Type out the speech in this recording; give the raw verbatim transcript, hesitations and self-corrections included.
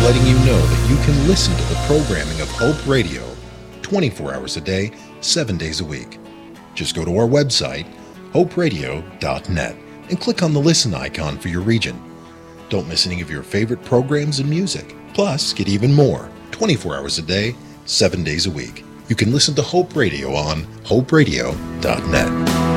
letting you know that you can listen to the programming of Hope Radio twenty-four hours a day, seven days a week. Just go to our website, hope radio dot net, and click on the listen icon for your region. Don't miss any of your favorite programs and music. Plus, get even more twenty-four hours a day, seven days a week. You can listen to Hope Radio on hope radio dot net.